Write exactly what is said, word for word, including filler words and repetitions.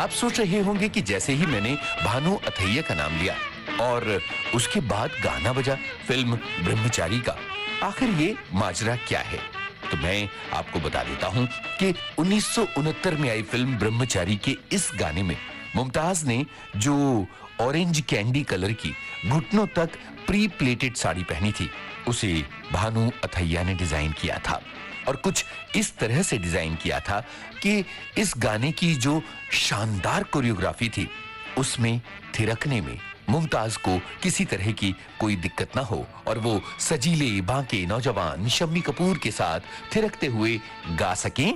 आप सोच रहे होंगे कि जैसे ही मैंने भानु अथैया का नाम लिया और उसके बाद गाना बजा फिल्म ब्रह्मचारी का, आखिर ये माजरा क्या है? तो मैं आपको बता देता हूं कि उन्नीस सौ उनहत्तर में आई फिल्म ब्रह्मचारी के इस गाने में मुमताज ने जो ऑरेंज कैंडी कलर की घुटनों तक प्री प्लेटेड साड़ी पहनी थी, उसे भानु अथैया ने डिजाइन किया था और कुछ इस तरह से डिजाइन किया था कि इस गाने की जो शानदार कोरियोग्राफी थी, उसमें थिरकने में मुमताज को किसी तरह की कोई दिक्कत ना हो और वो सजीले बांके नौजवान शम्मी कपूर के साथ थिरकते हुए गा सकें